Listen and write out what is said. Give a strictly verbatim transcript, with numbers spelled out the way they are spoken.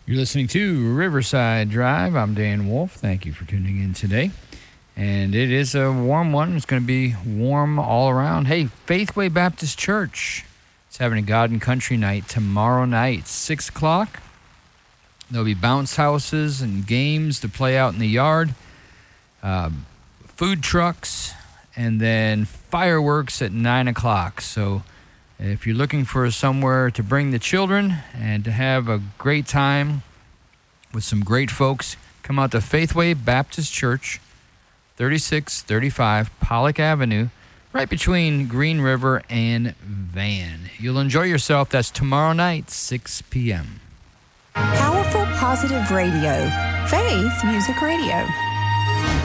You're listening to Riverside Drive. I'm Dan Wolf. Thank you for tuning in today. And it is a warm one. It's going to be warm all around. Hey, Faithway Baptist Church is having a God and Country night tomorrow night, six o'clock. There'll be bounce houses and games to play out in the yard, uh, food trucks, and then fireworks at nine o'clock. So if you're looking for somewhere to bring the children and to have a great time with some great folks, come out to Faithway Baptist Church, thirty-six thirty-five Pollock Avenue, right between Green River and Van. You'll enjoy yourself. That's tomorrow night, six p.m. Powerful Positive Radio. Faith Music Radio.